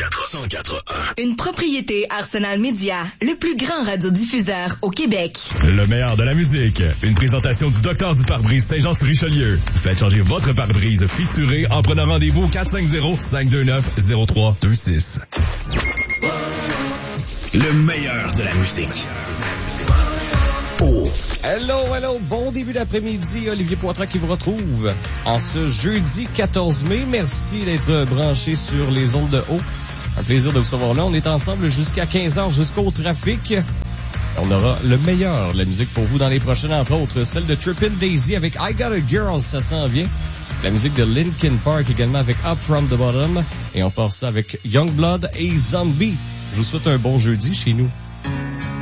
104.1. Une propriété Arsenal Média, le plus grand radiodiffuseur au Québec. Le meilleur de la musique. Une présentation du docteur du pare-brise Saint-Jean-sur-Richelieu. Faites changer votre pare-brise fissuré en prenant rendez-vous au 450-529-0326. Le meilleur de la musique. Hello, bon début d'après-midi, Olivier Poitras qui vous retrouve en ce jeudi 14 mai. Merci d'être branché sur les ondes de haut. Un plaisir de vous savoir là. On est ensemble jusqu'à 15h, jusqu'au trafic. On aura le meilleur de la musique pour vous dans les prochaines, entre autres, celle de Trippin' Daisy avec I Got a Girl, ça s'en vient. La musique de Linkin Park également avec Up From The Bottom. Et on part ça avec Youngblood et Zombie. Je vous souhaite un bon jeudi chez nous.